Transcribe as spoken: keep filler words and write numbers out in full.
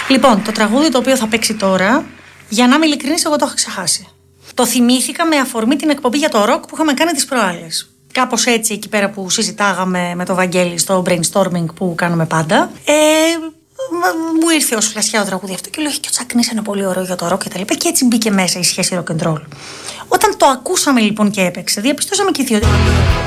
Λοιπόν, το τραγούδι το οποίο θα παίξει τώρα, για να είμαι ειλικρινής, εγώ το έχω ξεχάσει. Το θυμήθηκα με αφορμή την εκπομπή για το ροκ που είχαμε κάνει τις προάλλες. Κάπως έτσι, εκεί πέρα που συζητάγαμε με το Βαγγέλη στο brainstorming που κάνουμε πάντα. Ε, μου ήρθε ως φλασιά το τραγούδι αυτό και λέω: και ο Τσάκνης είναι πολύ ωραίο για το ροκ και τα λοιπά. Και έτσι μπήκε μέσα η σχέση rock and roll. Όταν το ακούσαμε λοιπόν και έπαιξε, διαπιστώσαμε και οι δύο.